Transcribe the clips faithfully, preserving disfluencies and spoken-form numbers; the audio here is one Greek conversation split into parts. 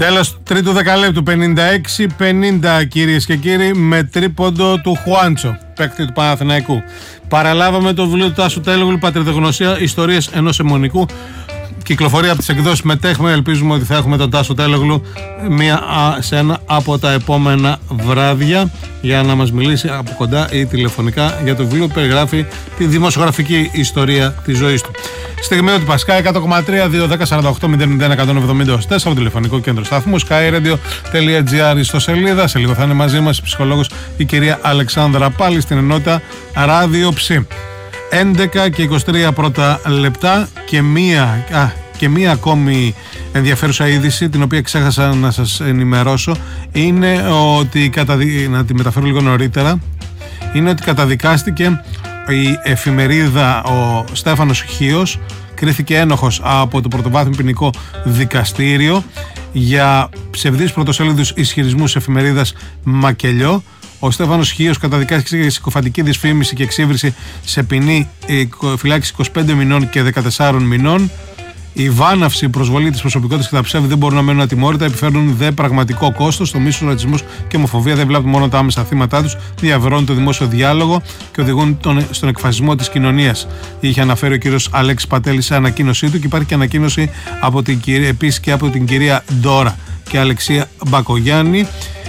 Τέλος τρίτου δεκαλέπτου, πενήντα έξι πενήντα κυρίες και κύριοι, με τρίποντο του Χουάντσο, παίκτη του Παναθηναϊκού. Παραλάβαμε το βιβλίο του Τάσου Τέλογλου, Πατριδογνωσία, Ιστορίες ενός αιμονικού. Κυκλοφορεί από τις εκδόσεις Μετέχουμε. Ελπίζουμε ότι θα έχουμε τον Τάσο Τέλογλου μία, α, σε ένα από τα επόμενα βράδια για να μας μιλήσει από κοντά ή τηλεφωνικά για το βιβλίο που περιγράφει τη δημοσιογραφική ιστορία της ζωής του. Στιγμή του Πασκά εκατό κόμμα τρία, δύο δέκα σαράντα οκτώ μηδέν μηδέν εκατόν εβδομήντα τέσσερα, τηλεφωνικό κέντρο σταθμού skyradio τελεία gr στο σελίδα. Σε λίγο θα είναι μαζί μας η ψυχολόγος η κυρία Αλεξάνδρα πάλι στην ενότητα Ράδιο Ψι. έντεκα και είκοσι τρία πρώτα λεπτά και μία, α, και μία ακόμη ενδιαφέρουσα είδηση, την οποία ξέχασα να σας ενημερώσω, είναι ότι, καταδι... να τη μεταφέρω λίγο νωρίτερα, είναι ότι καταδικάστηκε η εφημερίδα ο Στέφανος Χίος, κρίθηκε ένοχος από το πρωτοβάθμιο ποινικό δικαστήριο για ψευδείς πρωτοσέλιδους ισχυρισμούς εφημερίδας Μακελιό. Ο Στέφανος Χίος καταδικάστηκε για συκοφαντική δυσφήμιση και εξύβριση σε ποινή φυλάκιση είκοσι πέντε μηνών και δεκατεσσάρων μηνών. Η βάναυση, η προσβολή της προσωπικότητας και τα ψεύδη δεν μπορούν να μένουν ατιμόρυτα, επιφέρουν δε πραγματικό κόστος. Το μίσος, ο ρατσισμός και η ομοφοβία δεν βλάπτουν μόνο τα άμεσα θύματά τους, διαβρώνουν το δημόσιο διάλογο και οδηγούν τον, στον εκφασισμό της κοινωνίας. Είχε αναφέρει ο κύριος Αλέξης Πατέλης σε ανακοίνωσή του, και υπάρχει και ανακοίνωση από την κυρία, επίσης και από την κυρία Ντόρα και Αλεξία Μπακογιάννη,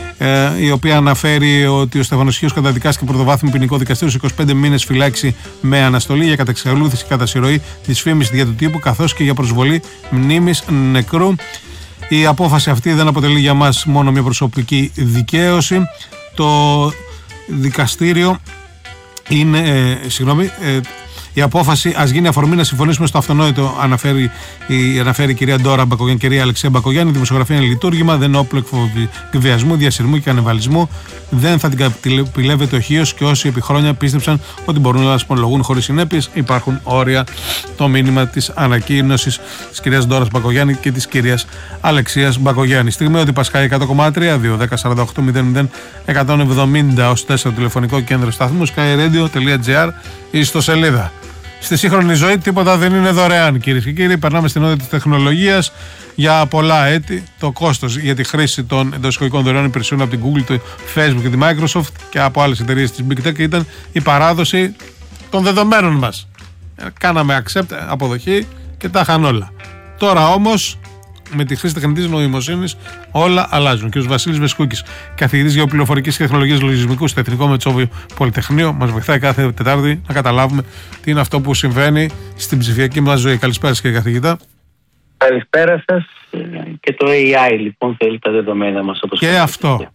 η οποία αναφέρει ότι ο Στέφανος Χίος καταδικάστηκε πρωτοβάθμιο ποινικό δικαστήριο σε είκοσι πέντε μήνες φυλάξη με αναστολή για κατεξακολούθηση και κατασυρωή δυσφήμισης δια του τύπου, καθώς και για προσβολή μνήμης νεκρού. Η απόφαση αυτή δεν αποτελεί για μας μόνο μια προσωπική δικαίωση. Το δικαστήριο είναι, ε, συγγνώμη, ε, η απόφαση ας γίνει αφορμή να συμφωνήσουμε στο αυτονόητο, αναφέρει η, αναφέρει η κυρία Ντόρα Μπακογιάννη, κυρία Αλεξία Μπακογιάννη. Η δημοσιογραφία είναι λειτουργήμα, δεν είναι όπλο εκβιασμού, διασυρμού και κανιβαλισμού. Δεν θα την καπηλεύεται ο Χίος και όσοι επί χρόνια πίστεψαν ότι μπορούν να ασπολογούν χωρίς συνέπειες. Υπάρχουν όρια. Το μήνυμα της ανακοίνωσης της κυρίας Ντόρας Μπακογιάννη και της κυρίας Αλεξίας Μπακογιάννη. Στιγμή ότι Πασκάει εκατό κόμμα τρία, δύο δέκα σαράντα οκτώ μηδέν μηδέν εκατόν εβδομήντα τέσσερα, τηλεφωνικό κέντρο σταθμού skyradio τελεία gr ή στο σελίδα. Στη σύγχρονη ζωή τίποτα δεν είναι δωρεάν, κυρίες και κύριοι. Περνάμε στην όδη της τεχνολογίας για πολλά έτη. Το κόστος για τη χρήση των εντός εισαγωγικών δωρεάν υπηρεσιών από την Google, το Facebook και τη Microsoft και από άλλες εταιρείες της Big Tech ήταν η παράδοση των δεδομένων μας. Κάναμε accept, αποδοχή και τα είχαν όλα. Τώρα όμως, με τη χρήση τεχνητής νοημοσύνης, όλα αλλάζουν. Και ο Βασίλης Βεσκούκης, καθηγητής γεωπληροφορικής και τεχνολογίας λογισμικού στο Εθνικό Μετσόβιο Πολυτεχνείο, μας βοηθάει κάθε Τετάρτη να καταλάβουμε τι είναι αυτό που συμβαίνει στην ψηφιακή μας ζωή. Καλησπέρα σας, κύριε καθηγητά. Καλησπέρα σας. Και το έι άι λοιπόν θέλει τα δεδομένα μας, όπως και αυτό.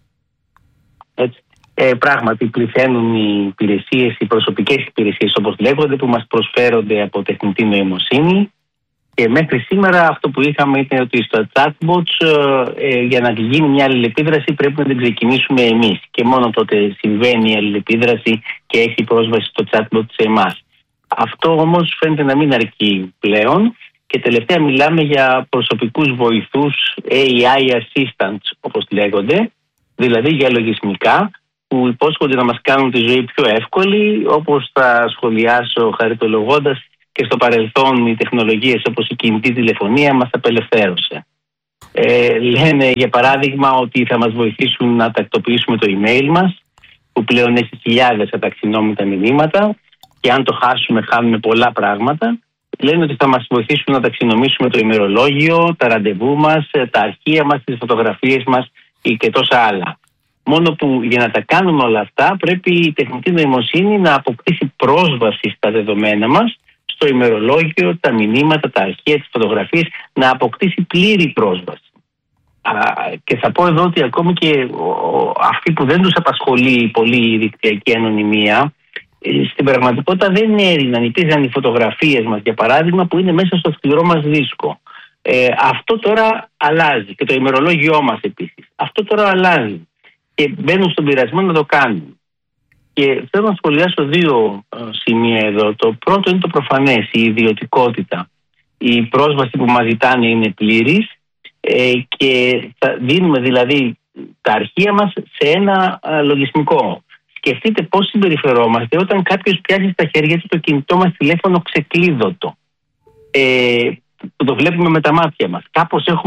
Έτσι. Ε, πράγματι πληθαίνουν οι υπηρεσίες, οι προσωπικές υπηρεσίες όπως λέγονται, που μας προσφέρονται από τεχνητή νοημοσύνη. Και μέχρι σήμερα αυτό που είχαμε ήταν ότι στο chatbots ε, για να γίνει μια αλληλεπίδραση πρέπει να την ξεκινήσουμε εμείς. Και μόνο τότε συμβαίνει η αλληλεπίδραση και έχει πρόσβαση στο chatbot σε εμάς. Αυτό όμως φαίνεται να μην αρκεί πλέον και τελευταία μιλάμε για προσωπικούς βοηθούς, έι άι assistants όπως λέγονται, δηλαδή για λογισμικά που υπόσχονται να μας κάνουν τη ζωή πιο εύκολη, όπως θα σχολιάσω χαριτολογώντας. Και στο παρελθόν οι τεχνολογίες όπως η κινητή τηλεφωνία μας απελευθέρωσε. Ε, λένε για παράδειγμα ότι θα μας βοηθήσουν να τακτοποιήσουμε το email μας, που πλέον έχει χιλιάδες αταξινόμητα μηνύματα και αν το χάσουμε χάνουμε πολλά πράγματα. Λένε ότι θα μας βοηθήσουν να ταξινομήσουμε το ημερολόγιο, τα ραντεβού μας, τα αρχεία μας, τις φωτογραφίες μας και τόσα άλλα. Μόνο που για να τα κάνουμε όλα αυτά πρέπει η τεχνητή νοημοσύνη να αποκτήσει πρόσβαση στα δεδομένα μας, το ημερολόγιο, τα μηνύματα, τα αρχεία, τις φωτογραφίες, να αποκτήσει πλήρη πρόσβαση. Α, και θα πω εδώ ότι ακόμη και ο, αυτοί που δεν τους απασχολεί πολύ η δικτυακή ανωνυμία, στην πραγματικότητα δεν έριναν, υπήρχαν οι φωτογραφίες μας, για παράδειγμα, που είναι μέσα στο σκληρό μας δίσκο. Ε, αυτό τώρα αλλάζει και το ημερολόγιό μας επίσης. Αυτό τώρα αλλάζει και μπαίνουν στον πειρασμό να το κάνουν. Και θέλω να σχολιάσω δύο σημεία εδώ. Το πρώτο είναι το προφανές, η ιδιωτικότητα. Η πρόσβαση που μας ζητάνε είναι πλήρης ε, και θα δίνουμε δηλαδή τα αρχεία μας σε ένα α, λογισμικό. Σκεφτείτε πώς συμπεριφερόμαστε όταν κάποιος πιάσει στα χέρια του το κινητό μας τηλέφωνο ξεκλείδωτο. Ε, που το βλέπουμε με τα μάτια μας. Κάπως έχουμε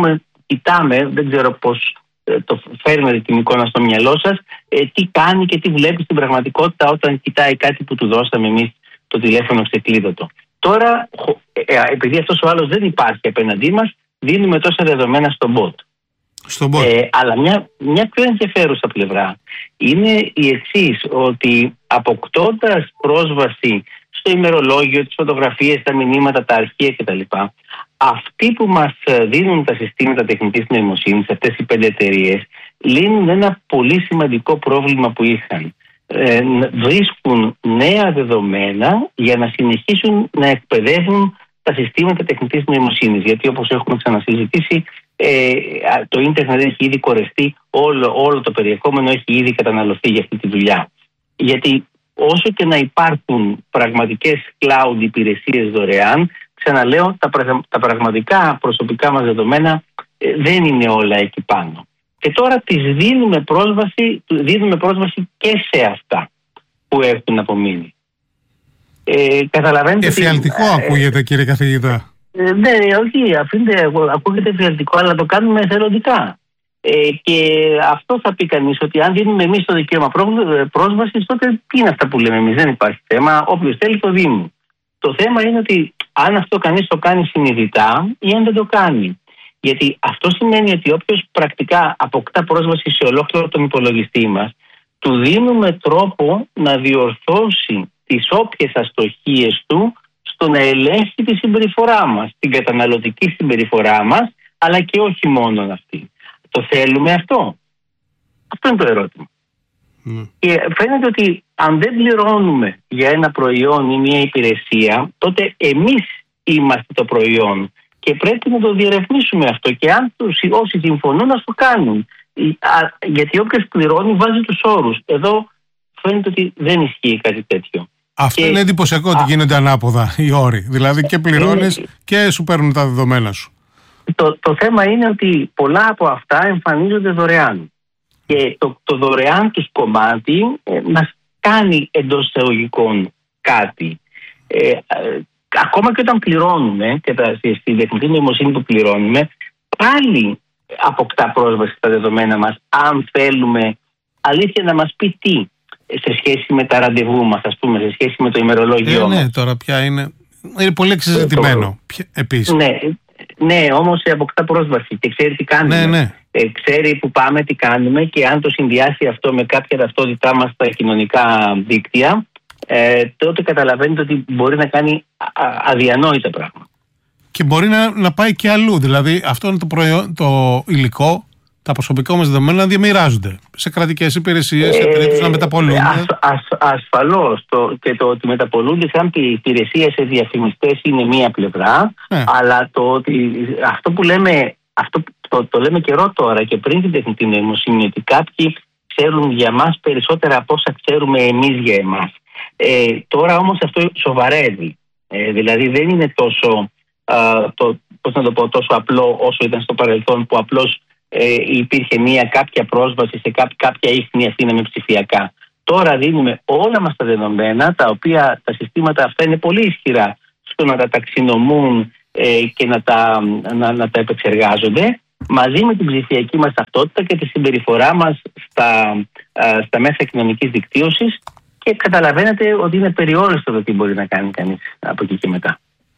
κοιτάμε, δεν ξέρω πώς το φέρνετε την εικόνα στο μυαλό σας, τι κάνει και τι βλέπει στην πραγματικότητα όταν κοιτάει κάτι που του δώσαμε εμείς το τηλέφωνο ξεκλείδωτο. Τώρα, επειδή αυτός ο άλλος δεν υπάρχει απέναντί μας, δίνουμε τόσα δεδομένα στον bot. Στον bot. Ε, αλλά μια, μια πιο ενδιαφέρουσα πλευρά είναι η εξής, ότι αποκτώντας πρόσβαση στο ημερολόγιο, τις φωτογραφίες, τα μηνύματα, τα αρχεία κτλ., αυτοί που μας δίνουν τα συστήματα τεχνητής νοημοσύνης, αυτές οι πέντε εταιρείες, λύνουν ένα πολύ σημαντικό πρόβλημα που είχαν. Ε, βρίσκουν νέα δεδομένα για να συνεχίσουν να εκπαιδεύουν τα συστήματα τεχνητής νοημοσύνης. Γιατί, όπως έχουμε ξανασυζητήσει, ε, το ίντερνετ έχει ήδη κορεστεί, όλο, όλο το περιεχόμενο έχει ήδη καταναλωθεί για αυτή τη δουλειά. Γιατί όσο και να υπάρχουν πραγματικές cloud υπηρεσίες δωρεάν, ξαναλέω, τα, πραγμα, τα πραγματικά προσωπικά μας δεδομένα ε, δεν είναι όλα εκεί πάνω. Και τώρα τις δίνουμε πρόσβαση, δίνουμε πρόσβαση και σε αυτά που έχουν απομείνει. Ε, καταλαβαίνετε. Εφιαλτικό ότι, ακούγεται, ε, κύριε καθηγητά. Ε, ναι, όχι, αφήντε, ακούγεται εφιαλτικό, αλλά το κάνουμε εθελοντικά. Ε, και αυτό θα πει κανείς, ότι αν δίνουμε εμείς το δικαίωμα πρόσβασης, τότε τι είναι αυτά που λέμε εμείς, δεν υπάρχει θέμα. Όποιος θέλει το δίνει. Το θέμα είναι ότι αν αυτό κανείς το κάνει συνειδητά ή αν δεν το κάνει. Γιατί αυτό σημαίνει ότι όποιος πρακτικά αποκτά πρόσβαση σε ολόκληρο τον υπολογιστή μας, του δίνουμε τρόπο να διορθώσει τις όποιες αστοχίες του στο να ελέγχει τη συμπεριφορά μας, την καταναλωτική συμπεριφορά μας, αλλά και όχι μόνο αυτή. Το θέλουμε αυτό? Αυτό είναι το ερώτημα. Mm. Και φαίνεται ότι αν δεν πληρώνουμε για ένα προϊόν ή μια υπηρεσία, τότε εμείς είμαστε το προϊόν και πρέπει να το διερευνήσουμε αυτό, και αν τους, όσοι συμφωνούν να το κάνουν. Γιατί όποιος πληρώνει βάζει τους όρους. Εδώ φαίνεται ότι δεν ισχύει κάτι τέτοιο. Αυτό και... είναι εντυπωσιακό, ότι γίνονται ανάποδα οι όροι. Δηλαδή και πληρώνεις είναι... και σου παίρνουν τα δεδομένα σου. Το, το θέμα είναι ότι πολλά από αυτά εμφανίζονται δωρεάν. Και το, το δωρεάν τους κομμάτι ε, μας κάνει εντός εισαγωγικών κάτι. Ε, ε, ακόμα και όταν πληρώνουμε, και τα, στη τεχνητή νοημοσύνη που πληρώνουμε, πάλι αποκτά πρόσβαση στα δεδομένα μας, αν θέλουμε αλήθεια να μας πει τι, σε σχέση με τα ραντεβού μας, ας πούμε, σε σχέση με το ημερολόγιο. Ε, ναι, τώρα πια είναι, είναι πολύ εξεζητημένο ε, επίσης. Ναι, ναι, όμως αποκτά πρόσβαση και ξέρει τι κάνουμε. Ναι, ναι. Ε, ξέρει που πάμε, τι κάνουμε, και αν το συνδυάσει αυτό με κάποια ταυτότητά μας στα κοινωνικά δίκτυα, ε, τότε καταλαβαίνετε ότι μπορεί να κάνει α, α, αδιανόητα πράγματα. Και μπορεί να, να πάει και αλλού. Δηλαδή, αυτό είναι το, προϊόν, το υλικό, τα προσωπικά μας δεδομένα να διαμοιράζονται σε κρατικές υπηρεσίες, σε τρίτους να μεταπολούνται. Ασ, ασ, ασφαλώς. Το, και το ότι μεταπολούνται σαν υπηρεσία σε διαφημιστές είναι μία πλευρά, ναι. Αλλά το ότι αυτό που λέμε, αυτό το, το λέμε καιρό τώρα και πριν την τεχνητή νοημοσύνη, ότι κάποιοι ξέρουν για μας περισσότερα από όσα ξέρουμε εμείς για εμάς. Ε, τώρα όμως αυτό σοβαρεύει. Ε, δηλαδή δεν είναι τόσο, α, το, πώς να το πω, τόσο απλό όσο ήταν στο παρελθόν, που απλώς ε, υπήρχε μια κάποια πρόσβαση σε κά, κάποια ίχνη αφήναμε ψηφιακά. Τώρα δίνουμε όλα μας τα δεδομένα, τα οποία τα συστήματα αυτά είναι πολύ ισχυρά στο να τα ταξινομούν ε, και να τα, να, να τα επεξεργάζονται, μαζί με την ψηφιακή μας ταυτότητα και τη συμπεριφορά μας στα, α, στα μέσα κοινωνικής δικτύωσης, και καταλαβαίνετε ότι είναι περιόριστο το τι μπορεί να κάνει κανείς από εκεί και μετά.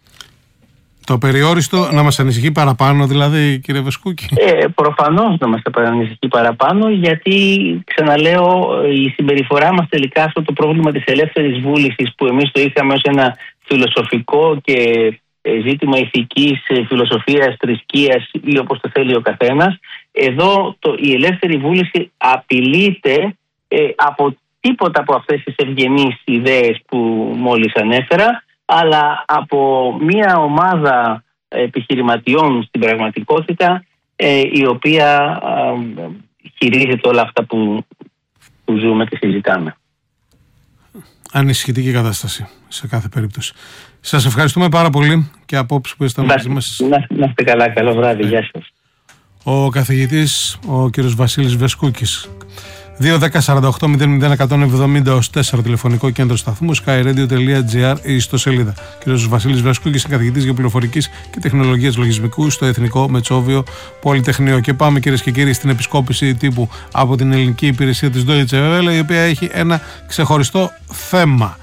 Το περιόριστο να μας ανησυχεί παραπάνω, δηλαδή, κύριε Βεσκούκη? Ε, προφανώς να μας ανησυχεί παραπάνω, γιατί, ξαναλέω, η συμπεριφορά μας τελικά, αυτό το πρόβλημα της ελεύθερης βούλησης που εμείς το είχαμε ως ένα φιλοσοφικό και ζήτημα ηθικής, φιλοσοφίας, θρησκείας ή όπως το θέλει ο καθένας, εδώ το, η ελεύθερη βούληση απειλείται ε, από τίποτα από αυτές τις ευγενείς ιδέες που μόλις ανέφερα, αλλά από μια ομάδα επιχειρηματιών στην πραγματικότητα, ε, η οποία ε, χειρίζεται όλα αυτά που, που ζούμε και συζητάμε. Ανησυχητική κατάσταση σε κάθε περίπτωση. Σας ευχαριστούμε πάρα πολύ και απόψε που ήσταν μαζί μας. Να, να είστε καλά, καλό βράδυ, ε. Γεια σας. Ο καθηγητής, ο κύριος Βασίλης Βεσκούκης, δύο δέκα σαράντα οκτώ μηδέν μηδέν εκατόν εβδομήντα τέσσερα τηλεφωνικό κέντρο σταθμού skyradio.gr ή στο σελίδα. Κύριος Βασίλης Βρασκούκης, καθηγητής γεωπληροφορικής και τεχνολογίας λογισμικού στο Εθνικό Μετσόβιο Πολυτεχνείο. Και πάμε, κυρίες και κύριοι, στην επισκόπηση τύπου από την ελληνική υπηρεσία της Deutsche Welle, η οποία έχει ένα ξεχωριστό θέμα.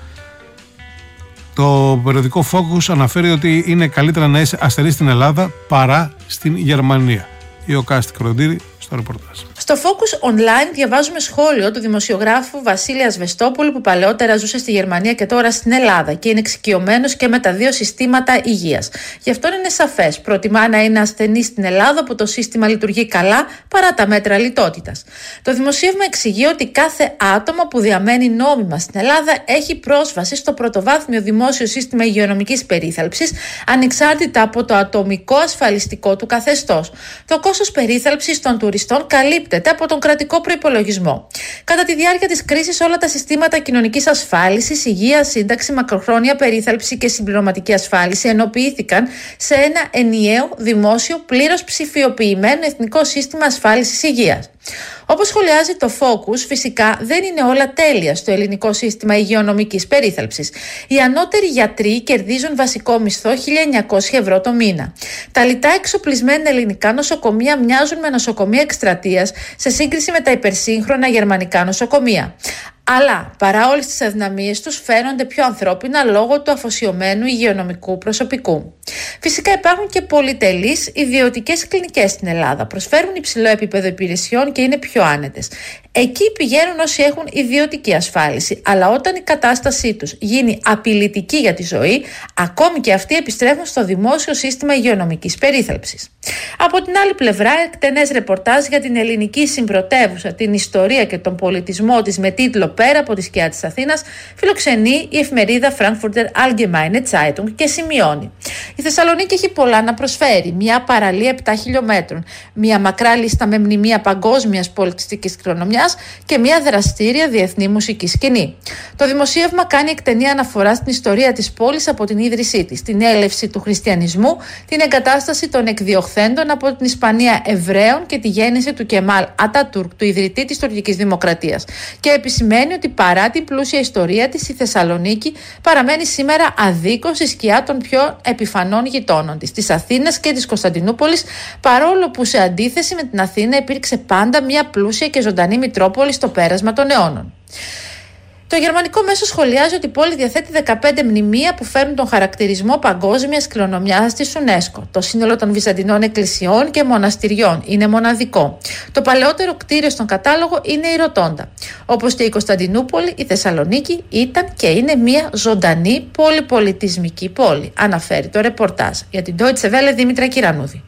Το περιοδικό Focus αναφέρει ότι είναι καλύτερα να είσαι αστερή στην Ελλάδα παρά στην Γερμανία. Η Οκάστη Κροντήρη στο ρεπορτάζ. Στο Focus Online διαβάζουμε σχόλιο του δημοσιογράφου Βασίλη Ασβεστόπουλου, που παλαιότερα ζούσε στη Γερμανία και τώρα στην Ελλάδα και είναι εξοικειωμένος και με τα δύο συστήματα υγείας. Γι' αυτό είναι σαφές. Προτιμά να είναι ασθενής στην Ελλάδα, που το σύστημα λειτουργεί καλά, παρά τα μέτρα λιτότητας. Το δημοσίευμα εξηγεί ότι κάθε άτομο που διαμένει νόμιμα στην Ελλάδα έχει πρόσβαση στο πρωτοβάθμιο δημόσιο σύστημα υγειονομικής περίθαλψης, ανεξάρτητα από το ατομικό ασφαλιστικό του καθεστώς. Το κόστος περίθαλψης των τουριστών καλύπτει από τον κρατικό προϋπολογισμό. Κατά τη διάρκεια της κρίσης, όλα τα συστήματα κοινωνικής ασφάλισης, υγεία, σύνταξη, μακροχρόνια περίθαλψη και συμπληρωματική ασφάλιση ενοποιήθηκαν σε ένα ενιαίο, δημόσιο, πλήρως ψηφιοποιημένο εθνικό σύστημα ασφάλισης υγείας. Όπως σχολιάζει το Focus, φυσικά δεν είναι όλα τέλεια στο ελληνικό σύστημα υγειονομικής περίθαλψης. Οι ανώτεροι γιατροί κερδίζουν βασικό μισθό χίλια εννιακόσια ευρώ το μήνα. Τα λιτά εξοπλισμένα ελληνικά νοσοκομεία μοιάζουν με νοσοκομεία εκστρατείας σε σύγκριση με τα υπερσύγχρονα γερμανικά νοσοκομεία. Αλλά παρά όλες τις αδυναμίες τους, φαίνονται πιο ανθρώπινα λόγω του αφοσιωμένου υγειονομικού προσωπικού. Φυσικά υπάρχουν και πολυτελείς ιδιωτικές κλινικές στην Ελλάδα. Προσφέρουν υψηλό επίπεδο υπηρεσιών και είναι πιο άνετες. Εκεί πηγαίνουν όσοι έχουν ιδιωτική ασφάλιση. Αλλά όταν η κατάστασή τους γίνει απειλητική για τη ζωή, ακόμη και αυτοί επιστρέφουν στο δημόσιο σύστημα υγειονομικής περίθαλψης. Από την άλλη πλευρά, εκτενές ρεπορτάζ για την ελληνική συμπρωτεύουσα, την ιστορία και τον πολιτισμό της με τίτλο «Πέρα από τη σκιά της Αθήνας» φιλοξενεί η εφημερίδα Frankfurter Allgemeine Zeitung και σημειώνει: η Θεσσαλονίκη έχει πολλά να προσφέρει. Μια παραλία επτά χιλιομέτρων, μια μακρά λίστα με μνημεία παγκόσμιας πολιτιστικής κληρονομιάς και μια δραστήρια διεθνή μουσική σκηνή. Το δημοσίευμα κάνει εκτενή αναφορά στην ιστορία της πόλης από την ίδρυσή της, την έλευση του χριστιανισμού, την εγκατάσταση των εκδιοχθέντων από την Ισπανία Εβραίων και τη γέννηση του Κεμάλ Ατατούρκ, του ιδρυτή της τουρκικής δημοκρατίας. Και επισημαίνει ότι παρά την πλούσια ιστορία της, η Θεσσαλονίκη παραμένει σήμερα αδίκως στη σκιά των πιο επιφανών γειτόνων της, της Αθήνας και της Κωνσταντινούπολης, παρόλο που σε αντίθεση με την Αθήνα υπήρξε πάντα μια πλούσια και ζωντανή μητρόπολη στο πέρασμα των αιώνων. Το γερμανικό μέσο σχολιάζει ότι η πόλη διαθέτει δεκαπέντε μνημεία που φέρνουν τον χαρακτηρισμό παγκόσμιας κληρονομιάς της UNESCO. Το σύνολο των βυζαντινών εκκλησιών και μοναστηριών είναι μοναδικό. Το παλαιότερο κτίριο στον κατάλογο είναι η Ρωτόντα. Όπως και η Κωνσταντινούπολη, η Θεσσαλονίκη ήταν και είναι μια ζωντανή πολυπολιτισμική πόλη, αναφέρει το ρεπορτάζ. Για την Deutsche Welle, Δήμητρα Κυρανούδη.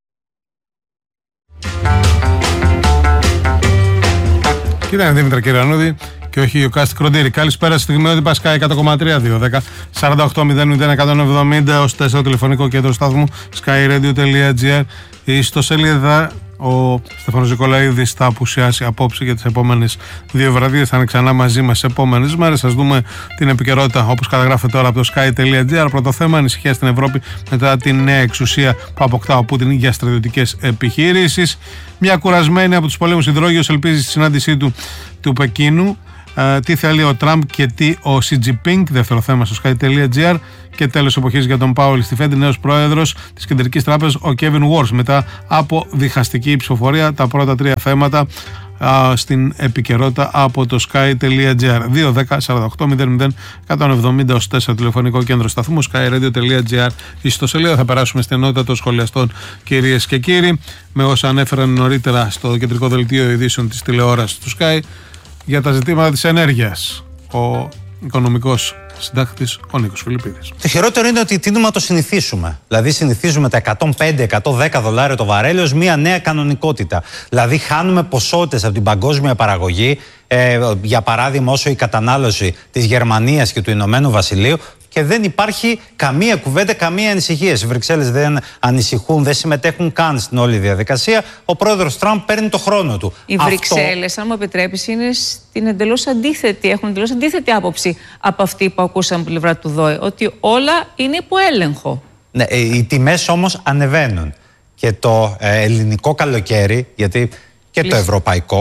Κοίτα, Δήμητρα Κυρανούδη και όχι η Οκάστη Κροντήρη. Καλησπέρα στη στιγμή Πασκά εκατό κόμμα τρία, δύο δέκα σαράντα οκτώ μηδέν μηδέν εκατόν εβδομήντα τέσσερα τηλεφωνικό κέντρο σταθμού skyradio.gr ή στο σελίδα. Ο Στέφανος Νικολαίδης θα απουσιάσει απόψε για τις επόμενες δύο βραδιές. Θα είναι ξανά μαζί μας τις επόμενες μέρες. Σας δούμε την επικαιρότητα όπως καταγράφεται τώρα από το sky.gr. Πρώτο θέμα: ανησυχία στην Ευρώπη μετά την νέα εξουσία που αποκτά ο Πούτιν για στρατιωτικές επιχειρήσεις. Μια κουρασμένη από τους πολέμους υδρόγειος ελπίζει στη συνάντησή του του Πεκίνου. Uh, τι θέλει ο Τραμπ και τι ο Σι Τζινπίνγκ, δεύτερο θέμα στο sky.gr. Και τέλος εποχής για τον Πάολ στη Φέντη, νέος πρόεδρος της Κεντρικής Τράπεζας, ο Κέβιν Βόρς, μετά από διχαστική ψηφοφορία. Τα πρώτα τρία θέματα uh, στην επικαιρότητα από το sky.gr. δύο δέκα σαράντα οκτώ μηδέν μηδέν εκατόν εβδομήντα τέσσερα τηλεφωνικό κέντρο σταθμού skyradio.gr. Στο σελίδα θα περάσουμε στην ενότητα των σχολιαστών, κυρίες και κύριοι, με όσα ανέφεραν νωρίτερα στο κεντρικό δελτίο ειδήσεων της τηλεόρασης του Sky για τα ζητήματα της ενέργειας. Ο οικονομικός συντάκτης, ο Νίκος Φιλιππίδης. Το χειρότερο είναι ότι τείνουμε να το συνηθίσουμε. Δηλαδή, συνηθίζουμε τα εκατόν πέντε με εκατόν δέκα δολάρια το βαρέλι ως μια νέα κανονικότητα. Δηλαδή, χάνουμε ποσότητες από την παγκόσμια παραγωγή. Ε, για παράδειγμα, όσο η κατανάλωση της Γερμανίας και του Ηνωμένου Βασιλείου. Και δεν υπάρχει καμία κουβέντα, καμία ανησυχία. Οι Βρυξέλλες δεν ανησυχούν, δεν συμμετέχουν καν στην όλη διαδικασία. Ο πρόεδρος Τραμπ παίρνει το χρόνο του. Οι Αυτό... Βρυξέλλες, αν μου επιτρέπεις, είναι στην εντελώς αντίθετη, έχουν εντελώς αντίθετη άποψη από αυτή που ακούσαμε από την πλευρά του ΔΟΕ. Ότι όλα είναι υπό έλεγχο. Ναι, οι τιμές όμως ανεβαίνουν. Και το ε, ελληνικό καλοκαίρι, γιατί και Λύση. το ευρωπαϊκό,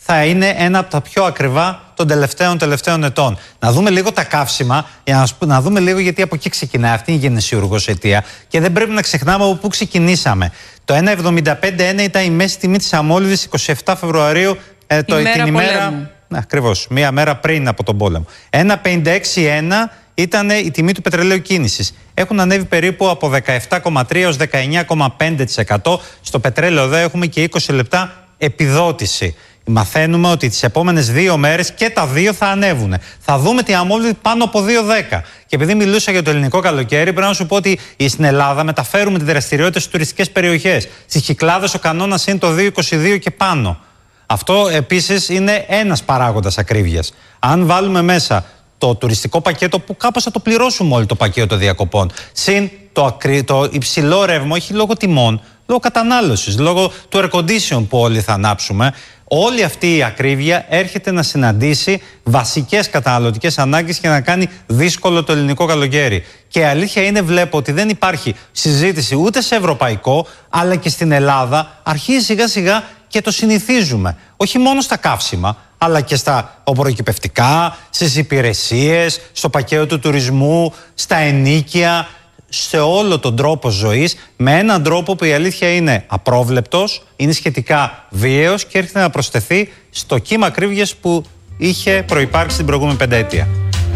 θα είναι ένα από τα πιο ακριβά των τελευταίων τελευταίων ετών. Να δούμε λίγο τα καύσιμα, για να, να δούμε λίγο γιατί από εκεί ξεκινάει. Αυτή είναι η γενεσιουργός αιτία. Και δεν πρέπει να ξεχνάμε από πού ξεκινήσαμε. Το ένα κόμμα εβδομήντα πέντε ένα ήταν η μέση τιμή της αμμόλυβδης εικοστή εβδόμη Φεβρουαρίου, ε, το, ημέρα την ημέρα. Ναι, ακριβώς, μία μέρα πριν από τον πόλεμο. ένα κόμμα πενήντα έξι ένα ήταν η τιμή του πετρελαίου κίνησης. Έχουν ανέβει περίπου από δεκαεπτά κόμμα τρία έως δεκαεννιά κόμμα πέντε τοις εκατό. Στο πετρέλαιο εδώ έχουμε και είκοσι λεπτά επιδότηση. Μαθαίνουμε ότι τις επόμενες δύο μέρες και τα δύο θα ανέβουν. Θα δούμε τη αμμόλυβδη πάνω από δύο κόμμα δέκα. Και επειδή μιλούσα για το ελληνικό καλοκαίρι, πρέπει να σου πω ότι στην Ελλάδα μεταφέρουμε τη δραστηριότητα στις τουριστικές περιοχές. Στις Κυκλάδες ο κανόνας είναι το δύο κόμμα είκοσι δύο και πάνω. Αυτό επίσης είναι ένας παράγοντας ακρίβειας. Αν βάλουμε μέσα το τουριστικό πακέτο, που κάπως θα το πληρώσουμε όλοι το πακέτο διακοπών, συν το, ακρι... το υψηλό ρεύμα, όχι λόγω τιμών, λόγω κατανάλωσης, λόγω του air condition που όλοι θα ανάψουμε, όλη αυτή η ακρίβεια έρχεται να συναντήσει βασικές καταναλωτικές ανάγκες και να κάνει δύσκολο το ελληνικό καλοκαίρι. Και η αλήθεια είναι, βλέπω ότι δεν υπάρχει συζήτηση ούτε σε ευρωπαϊκό, αλλά και στην Ελλάδα αρχίζει σιγά σιγά και το συνηθίζουμε. Όχι μόνο στα καύσιμα, αλλά και στα οπωροκυπευτικά, στις υπηρεσίες, στο πακέτο του τουρισμού, στα ενοίκια, σε όλο τον τρόπο ζωής, με έναν τρόπο που η αλήθεια είναι απρόβλεπτος, είναι σχετικά βίαιος και έρχεται να προσθεθεί στο κύμα ακρίβειας που είχε προϋπάρξει την προηγούμενη πενταετία.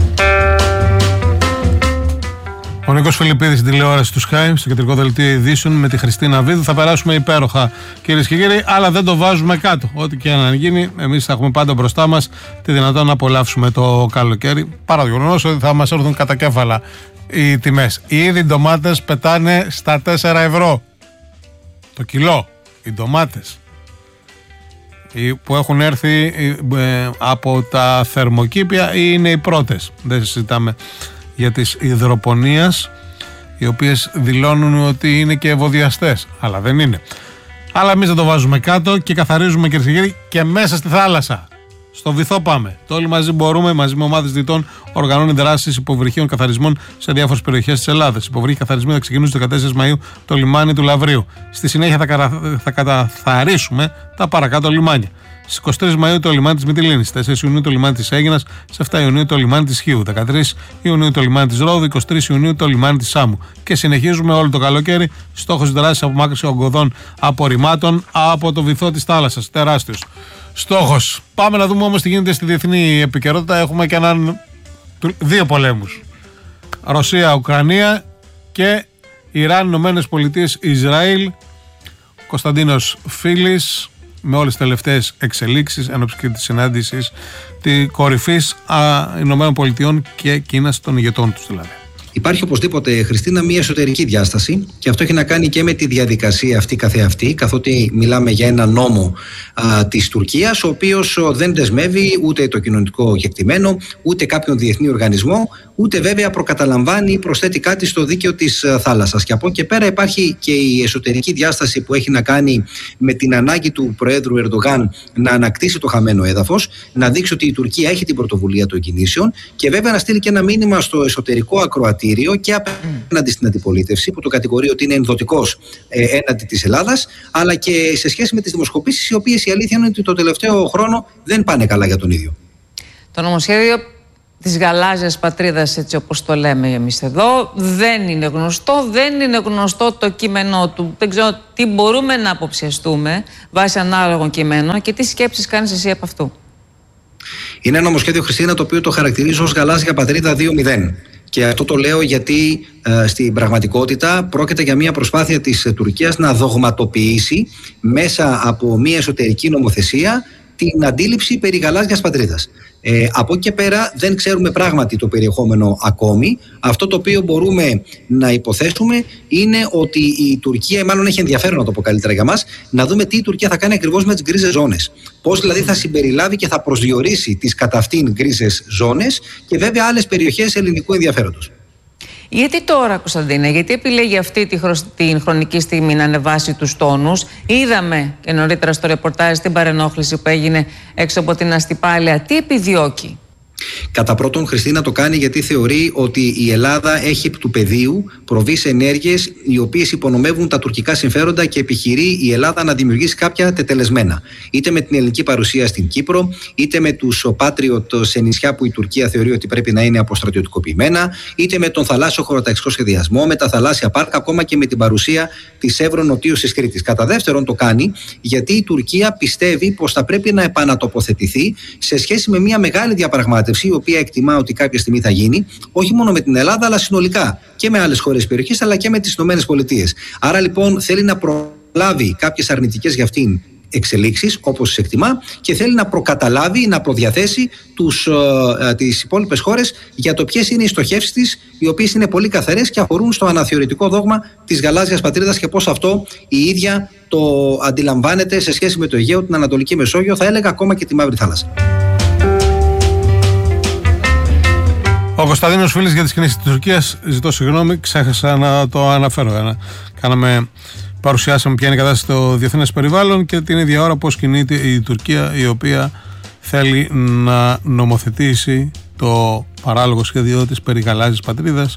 Ο Νίκος Φιλιππίδης στην τηλεόραση του Sky, στο κεντρικό δελτίο ειδήσεων με τη Χριστίνα Βίδου. Θα περάσουμε υπέροχα, κυρίες και κύριοι, αλλά δεν το βάζουμε κάτω. Ό,τι και αν γίνει, εμείς θα έχουμε πάντα μπροστά μας τη δυνατότητα να απολαύσουμε το καλοκαίρι. Παρά το γεγονός ότι θα μας έρθουν κατά κέφαλα οι τιμές. Ήδη οι ντομάτες πετάνε στα τέσσερα ευρώ το κιλό. Οι ντομάτες που έχουν έρθει από τα θερμοκήπια είναι οι πρώτες. Δεν συζητάμε για τις υδροπονίες, οι οποίες δηλώνουν ότι είναι και ευωδιαστές, αλλά δεν είναι. Αλλά εμείς δεν το βάζουμε κάτω και καθαρίζουμε, κυρίες και κύριοι, και μέσα στη θάλασσα. Στο βυθό πάμε. Το όλοι μαζί μπορούμε, μαζί με ομάδες διτών, οργανώνει δράσεις υποβρυχίων καθαρισμών σε διάφορες περιοχές της Ελλάδας. Οι υποβρύχοι καθαρισμοί θα ξεκινούν στις δεκατέσσερις Μαΐου το λιμάνι του Λαυρίου. Στη συνέχεια θα, καρα... θα καταθαρίσουμε τα παρακάτω λιμάνια. Στις είκοσι τρεις Μαΐου το λιμάνι της Μυτιλήνης, στις τέσσερις Ιουνίου το λιμάνι της Αίγινας, στις επτά Ιουνίου το λιμάνι της Χίου, δεκατρείς Ιουνίου το λιμάνι της Ρόδου, είκοσι τρεις Ιουνίου το λιμάνι της Σάμου. Και συνεχίζουμε όλο το καλοκαίρι. Στόχος δράσης απομάκρυνση ογκωδών απορριμμάτων από το βυθό της θάλασσας. Τεράστιος στόχος. Πάμε να δούμε όμως τι γίνεται στη διεθνή επικαιρότητα. Έχουμε και έναν, δύο πολέμους. Ρωσία-Ουκρανία και Ιράν, Ηνωμένες Πολιτείες, Ισραήλ. Κωνσταντίνος Φίλης με όλες τις τελευταίες εξελίξεις ενόψει και της συνάντησης τη κορυφής Ηνωμένων Πολιτειών και Κίνας, των ηγετών τους δηλαδή. Υπάρχει οπωσδήποτε, Χριστίνα, μια εσωτερική διάσταση και αυτό έχει να κάνει και με τη διαδικασία αυτή καθεαυτή, καθότι μιλάμε για ένα νόμο α, της Τουρκίας, ο οποίος δεν δεσμεύει ούτε το κοινωνικό κεκτημένο, ούτε κάποιον διεθνή οργανισμό, ούτε βέβαια προκαταλαμβάνει ή προσθέτει κάτι στο δίκαιο της θάλασσας. Και από εκεί και πέρα υπάρχει και η εσωτερική διάσταση που έχει να κάνει με την ανάγκη του Προέδρου Ερντογάν να ανακτήσει το χαμένο έδαφος, να δείξει ότι η Τουρκία έχει την πρωτοβουλία των κινήσεων και βέβαια να στείλει και ένα μήνυμα στο εσωτερικό ακροατήριο και απέναντι στην αντιπολίτευση, που το κατηγορεί ότι είναι ενδοτικός ε, έναντι της Ελλάδας, αλλά και σε σχέση με τις δημοσκοπήσεις, οι οποίες η αλήθεια είναι ότι το τελευταίο χρόνο δεν πάνε καλά για τον ίδιο. Το νομοσχέδιο της γαλάζιας πατρίδας, έτσι όπως το λέμε εμείς εδώ, δεν είναι γνωστό, δεν είναι γνωστό το κείμενό του. Δεν ξέρω τι μπορούμε να αποψιαστούμε βάσει ανάλογων κειμένων και τι σκέψεις κάνεις εσύ από αυτού. Είναι ένα νομοσχέδιο, Χριστίνα, το οποίο το χαρακτηρίζω ως γαλάζια πατρίδα δύο μηδέν. Και αυτό το λέω γιατί ε, στην πραγματικότητα πρόκειται για μια προσπάθεια της ε, Τουρκίας να δογματοποιήσει μέσα από μια εσωτερική νομοθεσία την αντίληψη περί γαλάζιας πατρίδας. Ε, από εκεί και πέρα δεν ξέρουμε πράγματι το περιεχόμενο ακόμη. Αυτό το οποίο μπορούμε να υποθέσουμε είναι ότι η Τουρκία, μάλλον έχει ενδιαφέρον να το πω καλύτερα για μας, να δούμε τι η Τουρκία θα κάνει ακριβώς με τις γκρίζες ζώνες. Πώς δηλαδή θα συμπεριλάβει και θα προσδιορίσει τις κατά αυτήν γκρίζες ζώνες και βέβαια άλλες περιοχές ελληνικού ενδιαφέροντος. Γιατί τώρα, Κωνσταντίνε, γιατί επιλέγει αυτή τη χρο... την χρονική στιγμή να ανεβάσει τους τόνους? Είδαμε και νωρίτερα στο ρεπορτάζ την παρενόχληση που έγινε έξω από την Αστυπάλαια. Τι επιδιώκει? Κατά πρώτον, Χριστίνα το κάνει γιατί θεωρεί ότι η Ελλάδα έχει επί του πεδίου προβεί σε ενέργειες οι οποίες υπονομεύουν τα τουρκικά συμφέροντα και επιχειρεί η Ελλάδα να δημιουργήσει κάποια τετελεσμένα. Είτε με την ελληνική παρουσία στην Κύπρο, είτε με τους Patriot σε νησιά που η Τουρκία θεωρεί ότι πρέπει να είναι αποστρατιωτικοποιημένα, είτε με τον θαλάσσιο χωροταξικό σχεδιασμό, με τα θαλάσσια πάρκα, ακόμα και με την παρουσία της Εύρω-Νοτίωσης Κρήτης. Κατά δεύτερον, το κάνει γιατί η Τουρκία πιστεύει πως θα πρέπει να επανατοποθετηθεί σε σχέση με μια μεγάλη διαπραγμάτευση, η οποία εκτιμά ότι κάποια στιγμή θα γίνει, όχι μόνο με την Ελλάδα, αλλά συνολικά και με άλλες χώρες περιοχής, αλλά και με τις ΗΠΑ. Άρα λοιπόν θέλει να προλάβει κάποιες αρνητικές για αυτήν εξελίξεις, όπως τις εκτιμά, και θέλει να προκαταλάβει, να προδιαθέσει τους, ε, τις υπόλοιπες χώρες για το ποιες είναι οι στοχεύσεις της, οι οποίες είναι πολύ καθαρές και αφορούν στο αναθεωρητικό δόγμα της γαλάζιας πατρίδας και πώς αυτό η ίδια το αντιλαμβάνεται σε σχέση με το Αιγαίο, την Ανατολική Μεσόγειο, θα έλεγα ακόμα και τη Μαύρη Θάλασσα. Ο Κωνσταντίνος Φίλης για τις κινήσεις της Τουρκίας, ζητώ συγγνώμη, ξέχασα να το αναφέρω. Ένα. Κάναμε, παρουσιάσαμε ποια είναι η κατάσταση στο διεθνές περιβάλλον και την ίδια ώρα πώς κινείται η Τουρκία, η οποία θέλει να νομοθετήσει το παράλογο σχέδιό της περί γαλάζιας πατρίδας,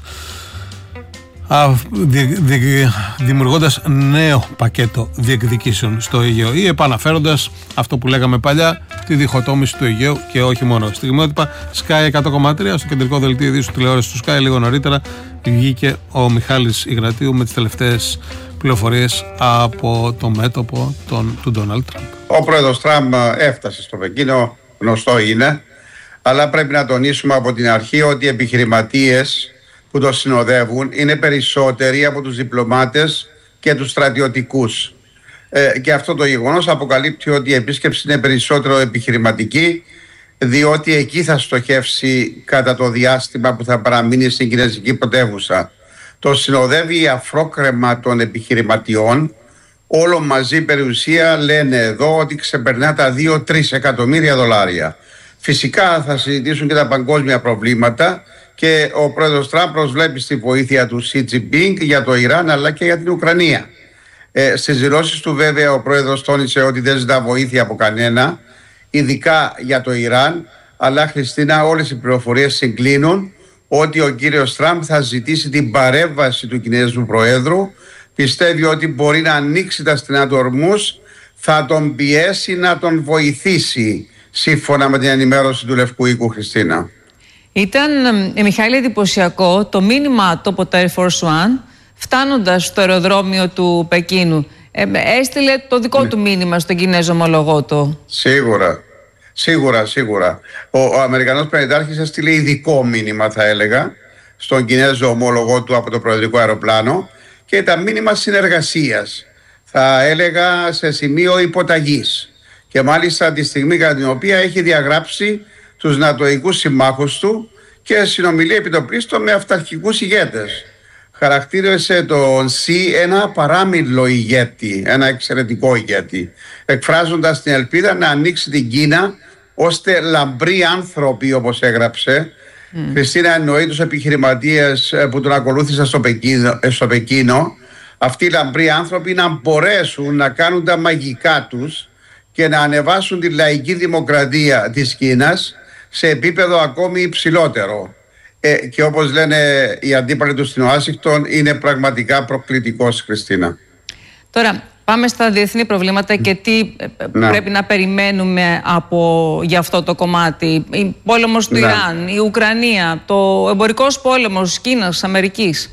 δι, δι, δημιουργώντας νέο πακέτο διεκδικήσεων στο Αιγαίο ή επαναφέροντας αυτό που λέγαμε παλιά, τη διχοτόμηση του Αιγαίου και όχι μόνο. Στιγμιότυπα Sky εκατό κόμμα τρία, στο κεντρικό δελτίο ειδήσεων τηλεόρασης του Sky. Λίγο νωρίτερα βγήκε ο Μιχάλης Ιγνατίου με τις τελευταίες πληροφορίες από το μέτωπο τον, του Ντόναλντ Τραμπ. Ο πρόεδρος Τραμπ έφτασε στο Πεκίνο, γνωστό είναι, αλλά πρέπει να τονίσουμε από την αρχή ότι οι επιχειρηματίες που το συνοδεύουν είναι περισσότεροι από τους διπλωμάτες και τους στρατιωτικούς. Ε, και αυτό το γεγονός αποκαλύπτει ότι η επίσκεψη είναι περισσότερο επιχειρηματική, διότι εκεί θα στοχεύσει κατά το διάστημα που θα παραμείνει στην κινέζικη πρωτεύουσα. Το συνοδεύει η αφρόκρεμα των επιχειρηματιών, όλο μαζί περιουσία λένε εδώ ότι ξεπερνά τα δύο με τρία εκατομμύρια δολάρια. Φυσικά θα συζητήσουν και τα παγκόσμια προβλήματα και ο πρόεδρος Τραμπ προσβλέπει στη βοήθεια του Σι Τζινπίνγκ για το Ιράν αλλά και για την Ουκρανία. Ε, στις δηλώσεις του βέβαια ο πρόεδρος τόνισε ότι δεν ζητά βοήθεια από κανένα, ειδικά για το Ιράν, αλλά Χριστίνα, όλες οι πληροφορίες συγκλίνουν ότι ο κύριος Τραμπ θα ζητήσει την παρέμβαση του Κινέζου Προέδρου. Πιστεύει ότι μπορεί να ανοίξει τα στενά του ορμούς, θα τον πιέσει να τον βοηθήσει, σύμφωνα με την ενημέρωση του Λευκού Οίκου, Χριστίνα. Ήταν, ε, Μιχαήλ, εντυπωσιακό το μήνυμα του από το Air Force One, φτάνοντας στο αεροδρόμιο του Πεκίνου. Ε, έστειλε το δικό ναι. του μήνυμα στον Κινέζο ομολογό του. Σίγουρα. Σίγουρα, σίγουρα. Ο, ο Αμερικανός Πρεσβευτής έστειλε ειδικό μήνυμα, θα έλεγα, στον Κινέζο ομολογό του από το προεδρικό αεροπλάνο και ήταν μήνυμα συνεργασίας. Θα έλεγα σε σημείο υποταγής. Και μάλιστα τη στιγμή κατά την οποία έχει διαγράψει τους νατοικούς συμμάχους του και συνομιλεί επιτοπλίστων με αυταρχικούς ηγέτες. Χαρακτήρισε τον Σι ένα παράμιλο ηγέτη, ένα εξαιρετικό ηγέτη, εκφράζοντας την ελπίδα να ανοίξει την Κίνα ώστε λαμπροί άνθρωποι, όπως έγραψε. Mm. Χριστίνα, εννοεί τους επιχειρηματίες που τον ακολούθησαν στο Πεκίνο, στο Πεκίνο, αυτοί οι λαμπροί άνθρωποι να μπορέσουν να κάνουν τα μαγικά τους και να ανεβάσουν τη λαϊκή δημοκρατία της Κίνας σε επίπεδο ακόμη υψηλότερο. Ε, και όπως λένε οι αντίπαλοι του στην Ουάσιγκτον, είναι πραγματικά προκλητικός, Χριστίνα. Τώρα πάμε στα διεθνή προβλήματα και τι να. πρέπει να περιμένουμε από, για αυτό το κομμάτι. Η πόλεμος του να. Ιράν, η Ουκρανία, το εμπορικός πόλεμος Κίνας, Αμερικής.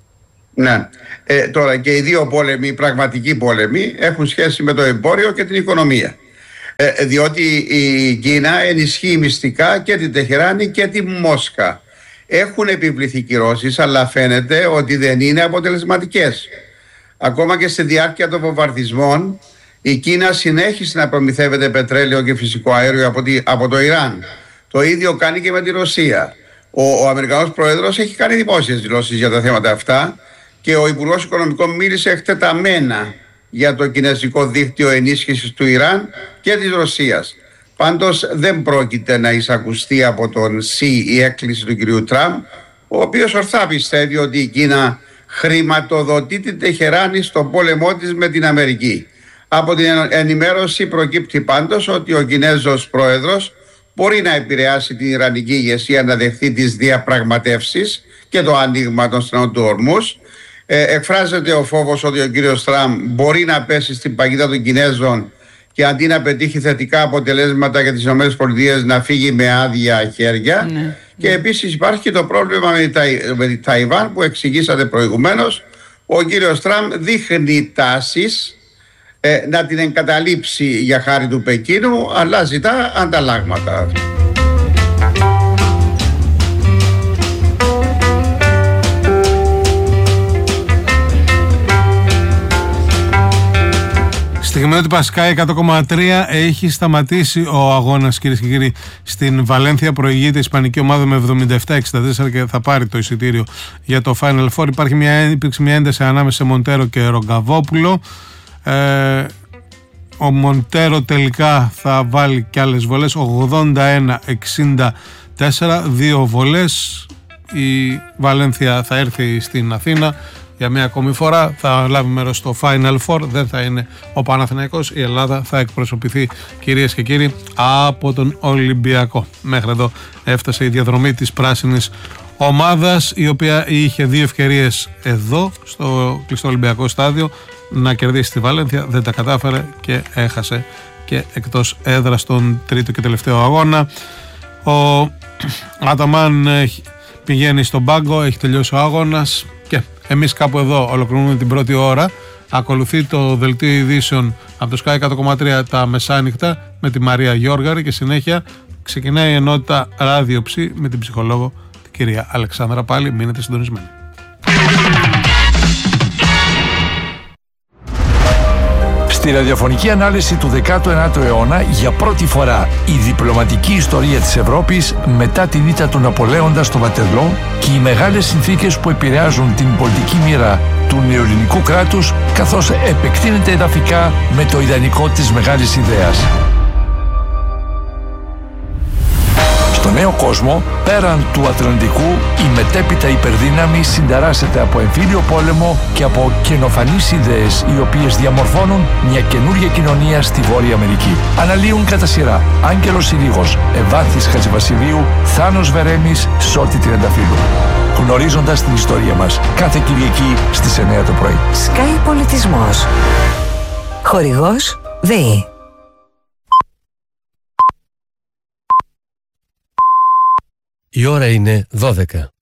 Ναι. Ε, τώρα και οι δύο πόλεμοι, οι πραγματικοί πόλεμοι, έχουν σχέση με το εμπόριο και την οικονομία. Ε, διότι η Κίνα ενισχύει μυστικά και την Τεχεράνη και τη Μόσχα. Έχουν επιβληθεί κυρώσεις, αλλά φαίνεται ότι δεν είναι αποτελεσματικές. Ακόμα και στη διάρκεια των βομβαρδισμών, η Κίνα συνέχισε να προμηθεύεται πετρέλαιο και φυσικό αέριο από, τη, από το Ιράν. Το ίδιο κάνει και με τη Ρωσία. Ο, ο Αμερικανός Πρόεδρος έχει κάνει δημόσιες δηλώσεις για τα θέματα αυτά και ο Υπουργός Οικονομικών μίλησε εκτεταμένα για το κινέζικο δίκτυο ενίσχυσης του Ιράν και της Ρωσίας. Πάντως δεν πρόκειται να εισακουστεί από τον Σι η έκκληση του κυρίου Τραμπ, ο οποίος ορθά πιστεύει ότι η Κίνα χρηματοδοτεί την Τεχεράνη στον πόλεμό της με την Αμερική. Από την ενημέρωση προκύπτει πάντως ότι ο Κινέζος πρόεδρος μπορεί να επηρεάσει την Ιρανική ηγεσία να δεχθεί τις διαπραγματεύσεις και το άνοιγμα των στενών του Ορμούς. Ε, εκφράζεται ο φόβος ότι ο κύριος Τραμπ μπορεί να πέσει στην παγίδα των Κινέζων και αντί να πετύχει θετικά αποτελέσματα για τις ΗΠΑ να φύγει με άδεια χέρια. Ναι. Και επίσης υπάρχει και το πρόβλημα με τη, Ταϊ... με τη Ταϊβάν που εξηγήσατε προηγουμένως. Ο κύριος Τραμπ δείχνει τάσεις ε, να την εγκαταλείψει για χάρη του Πεκίνου, αλλά ζητά ανταλλάγματα. Στιγμιότυπα Sky εκατό κόμμα τρία έχει σταματήσει ο αγώνας, κυρίες και κύριοι, στην Βαλένθια. Προηγείται η ισπανική ομάδα με εβδομήντα επτά εξήντα τέσσερα και θα πάρει το εισιτήριο για το Final Four. Υπάρχει μια, υπήρξε μια ένταση ανάμεσα σε Μοντέρο και Ρογκαβόπουλο. Ε, ο Μοντέρο τελικά θα βάλει και άλλες βολές, ογδόντα ένα εξήντα τέσσερα, δύο βολές. Η Βαλένθια θα έρθει στην Αθήνα για μια ακόμη φορά, θα λάβει μέρος στο Final Four, δεν θα είναι ο Παναθηναϊκός, η Ελλάδα θα εκπροσωπηθεί, κυρίες και κύριοι, από τον Ολυμπιακό. Μέχρι εδώ έφτασε η διαδρομή της πράσινης ομάδας, η οποία είχε δύο ευκαιρίες εδώ στο κλειστό Ολυμπιακό στάδιο να κερδίσει τη Βαλένθια, δεν τα κατάφερε και έχασε και εκτός έδρας στον τρίτο και τελευταίο αγώνα. Ο Αταμάν πηγαίνει στον πάγκο, έχει τελειώσει ο αγώνας και εμείς κάπου εδώ ολοκληρώνουμε την πρώτη ώρα. Ακολουθεί το δελτίο ειδήσεων από το Sky εκατό κόμμα τρία τα μεσάνυχτα με τη Μαρία Γιώργαρη και συνέχεια ξεκινάει η ενότητα ράδιοψη με την ψυχολόγο την κυρία Αλεξάνδρα Πάλι. Μείνετε συντονισμένοι. Στη ραδιοφωνική ανάλυση του δέκατου ένατου αιώνα, για πρώτη φορά η διπλωματική ιστορία της Ευρώπης μετά την ήττα του Ναπολέοντα στο Βατερλό και οι μεγάλες συνθήκες που επηρεάζουν την πολιτική μοίρα του νεοελληνικού κράτους, καθώς επεκτείνεται εδαφικά με το ιδανικό της μεγάλης ιδέας. Στο νέο κόσμο, πέραν του Ατλαντικού, η μετέπειτα υπερδύναμη συνταράσσεται από εμφύλιο πόλεμο και από καινοφανείς ιδέες, οι οποίες διαμορφώνουν μια καινούργια κοινωνία στη Βόρεια Αμερική. Αναλύουν κατά σειρά Άγγελος Συρίγος, Ευάθης Χατζηβασιλείου, Θάνος Βερέμης, Σώτη Τριανταφύλου. Γνωρίζοντας την ιστορία μας, κάθε Κυριακή στις εννιά το πρωί. Sky Πολιτισμός. Χορηγός ΔΕΗ. Η ώρα είναι δώδεκα.